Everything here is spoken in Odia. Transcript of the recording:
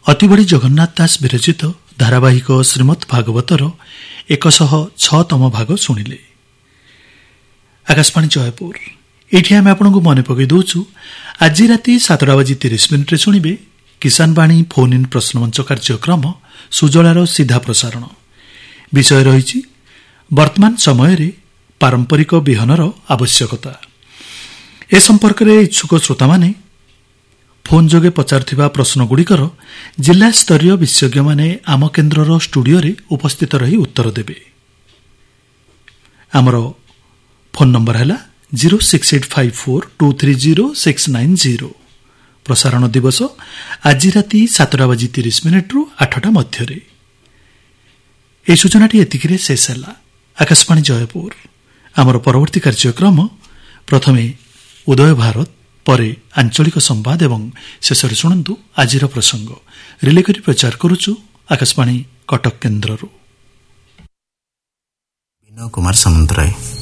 ଅତିବଡ଼ି ଜଗନ୍ନାଥ ଦାସ ବିରଚିତ ଧାରାବାହିକ ଶ୍ରୀମଦ୍ ଭାଗବତର 106ତମ ଭାଗ ଶୁଣିଲେ। ଆକାଶବାଣୀ ଜୟପୁର, ଏଠି ଆମେ ଆପଣଙ୍କୁ ମନେ ପକାଇ ଦେଉଛୁ ଆଜି ରାତି 7:30 ଶୁଣିବେ କିଷାନ ବାଣୀ ଫୋନ୍ ଇନ୍ ପ୍ରଶ୍ନମଞ୍ଚ କାର୍ଯ୍ୟକ୍ରମ ସୁଜଳାର ସିଧା ପ୍ରସାରଣ। ବିଷୟ ରହିଛି ବର୍ତ୍ତମାନ ସମୟରେ ପାରମ୍ପରିକ ବିହନର ଆବଶ୍ୟକତା। ଏ ସମ୍ପର୍କରେ ଇଚ୍ଛୁକ ଶ୍ରୋତାମାନେ ଫୋନ୍ ଯୋଗେ ପଚାରୁଥିବା ପ୍ରଶ୍ନଗୁଡ଼ିକର ଜିଲ୍ଲାସ୍ତରୀୟ ବିଶେଷଜ୍ଞମାନେ ଆମ କେନ୍ଦ୍ରର ଷ୍ଟୁଡିଓରେ ଉପସ୍ଥିତ ରହି ଉତ୍ତର ଦେବେ। ଆମର ଫୋନ୍ ନମ୍ବର ହେଲା 06854230690। ପ୍ରସାରଣ ଦିବସ ଆଜି ରାତି 7:30 ରୁ 8ଟା ମଧ୍ୟରେ। ଏହି ସୂଚନାଟି ଏତିକିରେ ଶେଷ ହେଲା। ଆକାଶବାଣୀ ଜୟପୁର, ଆମର ପରବର୍ତ୍ତୀ କାର୍ଯ୍ୟକ୍ରମ ପ୍ରଥମେ ଉଦୟ ଭାରତ, ପରେ ଆଞ୍ଚଳିକ ସମ୍ବାଦ ଏବଂ ଶେଷରେ ଶୁଣନ୍ତୁ ଆଜିର ପ୍ରସଙ୍ଗ। ରିଲେ କରି ପ୍ରଚାର କରୁଛୁ ଆକାଶବାଣୀ କଟକ କେନ୍ଦ୍ରରୁ। ବିନୟ କୁମାର ସାମନ୍ତରାୟ।